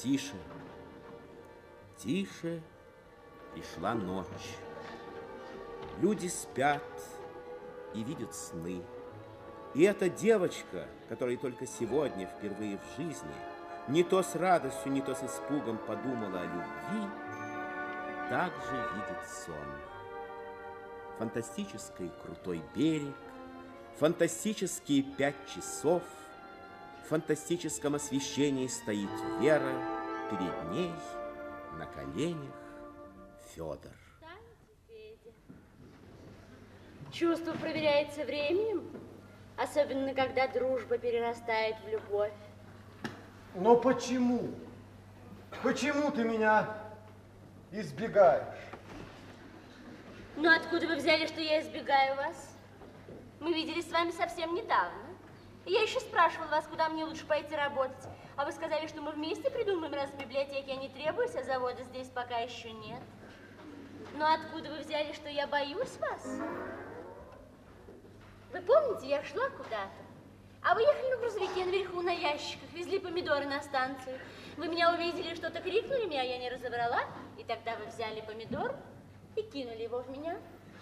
тише. Тише, и шла ночь. Люди спят и видят сны. И эта девочка, которая только сегодня, впервые в жизни, не то с радостью, не то с испугом подумала о любви, также видит сон. Фантастический крутой берег, фантастические 5 часов, в фантастическом освещении стоит Вера, перед ней на коленях Федор. Чувство проверяется временем, особенно когда дружба перерастает в любовь. Но почему? Почему ты меня избегаешь? Ну, откуда вы взяли, что я избегаю вас? Мы виделись с вами совсем недавно. И я еще спрашивала вас, куда мне лучше пойти работать. А вы сказали, что мы вместе придумаем, раз в библиотеке я не требуюсь, а завода здесь пока еще нет. Но откуда вы взяли, что я боюсь вас? Вы помните, я шла куда-то, а вы ехали на грузовике наверху на ящиках, везли помидоры на станцию. Вы меня увидели, что-то крикнули, меня я не разобрала, и тогда вы взяли помидор и кинули его в меня.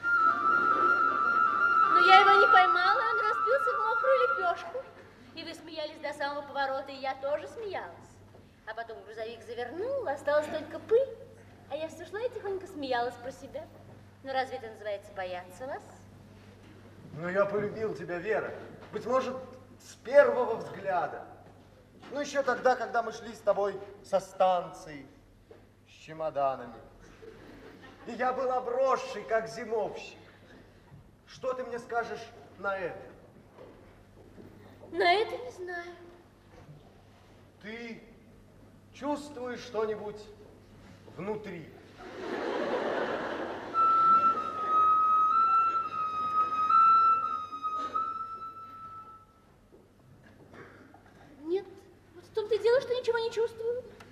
Но я его не поймала, он разбился в мокрую лепешку. И вы смеялись до самого поворота, и я тоже смеялась. А потом грузовик завернул, осталась только пыль, а я все шла и тихонько смеялась про себя. Но разве это называется бояться вас? Но я полюбил тебя, Вера. Быть может, с первого взгляда. Ну, еще тогда, когда мы шли с тобой со станции с чемоданами. И я был обросший, как зимовщик. Что ты мне скажешь на это? На это не знаю. Ты чувствуешь что-нибудь внутри? Нет, вот в том-то и дело, что ничего не чувствую.